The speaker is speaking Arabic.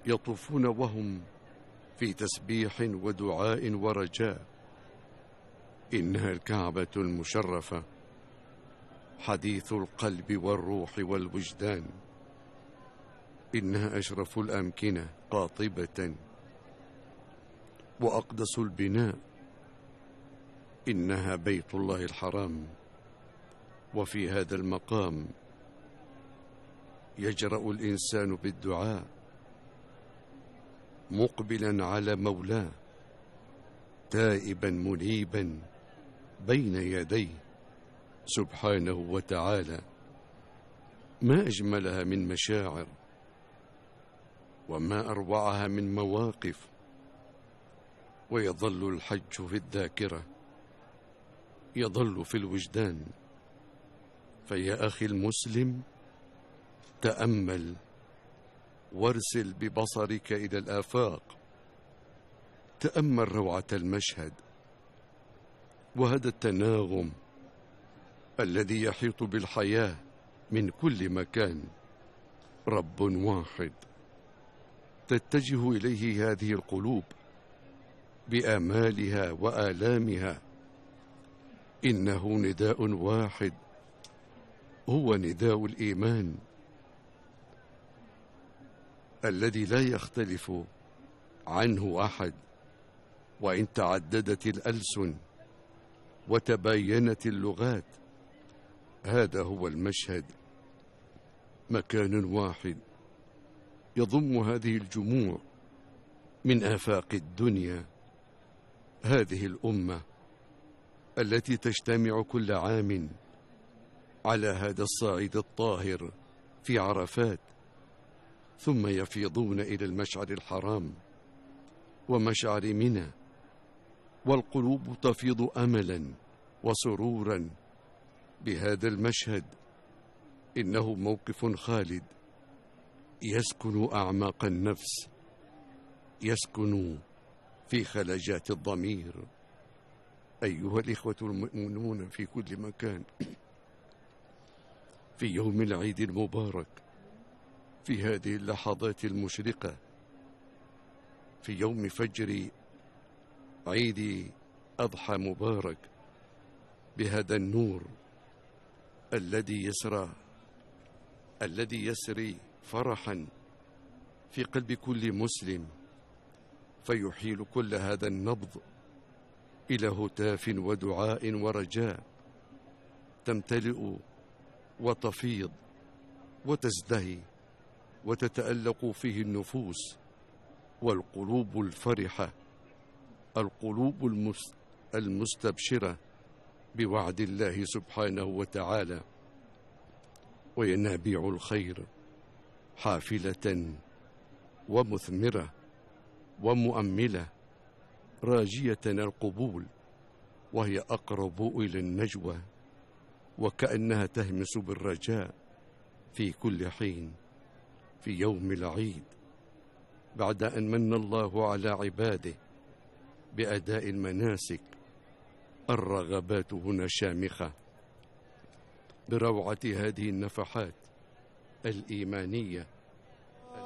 يطوفون وهم في تسبيح ودعاء ورجاء. إنها الكعبة المشرفة، حديث القلب والروح والوجدان. إنها أشرف الأمكنة قاطبة وأقدس البناء. إنها بيت الله الحرام. وفي هذا المقام يجرأ الإنسان بالدعاء مقبلا على مولاه، تائبا منيبا بين يديه سبحانه وتعالى. ما أجملها من مشاعر، وما أروعها من مواقف. ويظل الحج في الذاكرة، يظل في الوجدان. فيا أخي المسلم، تأمل وارسل ببصرك إلى الآفاق. تأمل روعة المشهد وهذا التناغم الذي يحيط بالحياة من كل مكان. رب واحد تتجه إليه هذه القلوب بآمالها وآلامها. إنه نداء واحد، هو نداء الإيمان الذي لا يختلف عنه أحد. وإن تعددت الألسن وتباينت اللغات، هذا هو المشهد. مكان واحد يضم هذه الجموع من آفاق الدنيا. هذه الأمة التي تجتمع كل عام على هذا الصعيد الطاهر في عرفات، ثم يفيضون إلى المشعر الحرام ومشعر منى، والقلوب تفيض أملا وسرورا بهذا المشهد. إنه موقف خالد يسكن أعماق النفس، يسكن في خلاجات الضمير. أيها الإخوة المؤمنون في كل مكان، في يوم العيد المبارك، في هذه اللحظات المشرقة، في يوم فجر عيد أضحى مبارك، بهذا النور الذي يسري فرحا في قلب كل مسلم، فيحيل كل هذا النبض إلى هتاف ودعاء ورجاء، تمتلئ وتفيض وتزدهي وتتألق فيه النفوس والقلوب الفرحة، القلوب المستبشرة بوعد الله سبحانه وتعالى. وينابيع الخير حافلة ومثمرة ومؤملة، راجية القبول، وهي أقرب إلى النجوى، وكأنها تهمس بالرجاء في كل حين. في يوم العيد، بعد أن من الله على عباده بأداء المناسك، الرغبات هنا شامخة بروعة هذه النفحات الإيمانية